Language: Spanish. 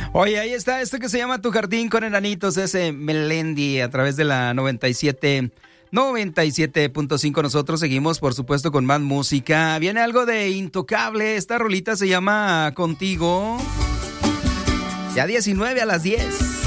Oye, ahí está esto que se llama Tu Jardín con Enanitos, ese Melendi, a través de la 97.5. Nosotros seguimos, por supuesto, con más música. Viene algo de Intocable. Esta rolita se llama Contigo. Ya 19 a las 10.